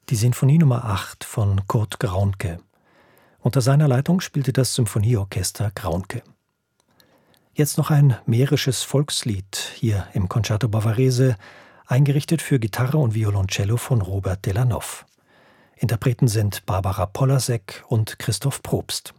Die Sinfonie Nummer 8 von Kurt Graunke. Unter seiner Leitung spielte das Symphonieorchester Graunke. Jetzt noch ein mährisches Volkslied hier im Concerto Bavarese, eingerichtet für Gitarre und Violoncello von Robert Delannoy. Interpreten sind Barbara Polasek und Christoph Probst.